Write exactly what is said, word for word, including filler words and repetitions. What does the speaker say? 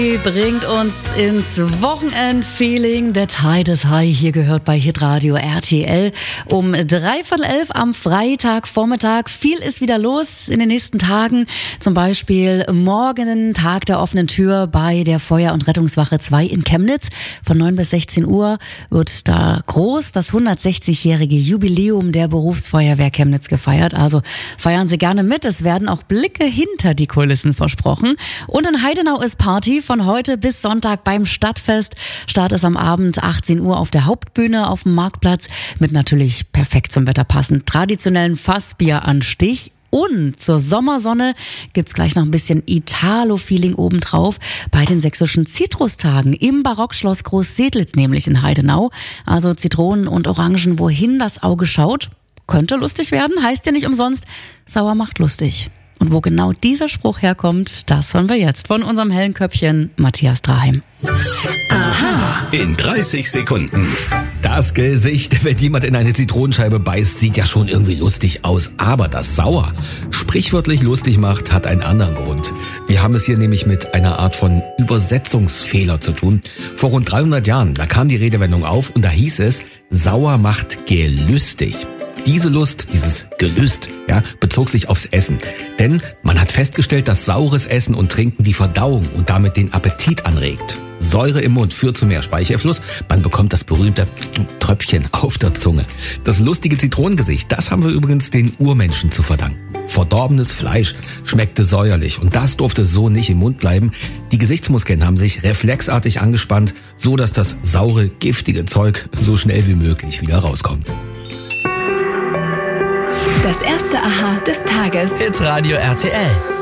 Bringt uns ins Wochenend-Feeling. Der Tide is High hier gehört bei Hitradio R T L um dreiviertel elf am Freitagvormittag. Viel ist wieder los in den nächsten Tagen. Zum Beispiel morgen Tag der offenen Tür bei der Feuer- und Rettungswache zwei in Chemnitz. Von neun bis sechzehn Uhr wird da groß das hundertsechzigjährige Jubiläum der Berufsfeuerwehr Chemnitz gefeiert. Also feiern Sie gerne mit. Es werden auch Blicke hinter die Kulissen versprochen. Und in Heidenau ist Party von heute bis Sonntag beim Stadtfest. Start ist am Abend achtzehn Uhr auf der Hauptbühne auf dem Marktplatz mit natürlich perfekt zum Wetter passend traditionellen Fassbieranstich. Und zur Sommersonne gibt's gleich noch ein bisschen Italo-Feeling obendrauf bei den sächsischen Zitrustagen im Barockschloss Großsedlitz, nämlich in Heidenau. Also Zitronen und Orangen, wohin das Auge schaut. Könnte lustig werden, heißt ja nicht umsonst, sauer macht lustig. Und wo genau dieser Spruch herkommt, das hören wir jetzt von unserem hellen Köpfchen Matthias Draheim. Aha. In dreißig Sekunden. Das Gesicht, wenn jemand in eine Zitronenscheibe beißt, sieht ja schon irgendwie lustig aus. Aber das sauer sprichwörtlich lustig macht, hat einen anderen Grund. Wir haben es hier nämlich mit einer Art von Übersetzungsfehler zu tun. Vor rund dreihundert Jahren, da kam die Redewendung auf und da hieß es, sauer macht gelüstig. Diese Lust, dieses Gelüst, ja, bezog sich aufs Essen. Denn man hat festgestellt, dass saures Essen und Trinken die Verdauung und damit den Appetit anregt. Säure im Mund führt zu mehr Speichelfluss. Man bekommt das berühmte Tröpfchen auf der Zunge. Das lustige Zitronengesicht, das haben wir übrigens den Urmenschen zu verdanken. Verdorbenes Fleisch schmeckte säuerlich und das durfte so nicht im Mund bleiben. Die Gesichtsmuskeln haben sich reflexartig angespannt, so dass das saure, giftige Zeug so schnell wie möglich wieder rauskommt. Das erste Aha des Tages. Hitradio R T L.